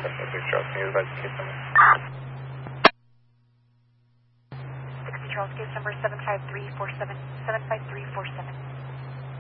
Charles, can you advise the case number? 60 Charles, case number 75347.